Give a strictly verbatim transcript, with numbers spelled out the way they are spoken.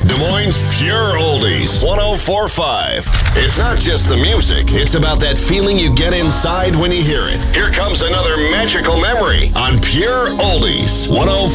Des Moines Pure Oldies, one oh four point five. It's not just the music, it's about that feeling you get inside when you hear it. Here comes another magical memory on Pure Oldies, one oh four point five.